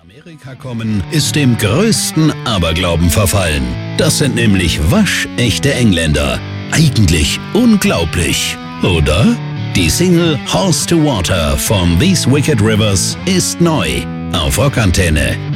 Amerika kommen, ist dem größten Aberglauben verfallen. Das sind nämlich waschechte Engländer. Eigentlich unglaublich, oder? Die Single Horse to Water von These Wicked Rivers ist neu auf Rockantenne.